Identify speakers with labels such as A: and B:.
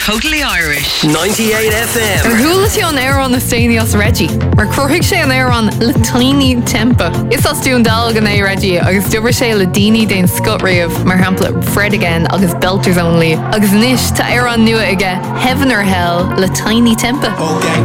A: Totally Irish.
B: 98 FM.
C: Ar thuúla sé an air an na Stanios Reggie. Mar cruigh sé an air an le tiny tempa. Is as dún dal gan é Reggie agus dubar sé le daoine den Scott Reeve mar hampla Fred Again agus Belters Only agus nish ta air an nua aige Heaven or Hell le tiny tempa.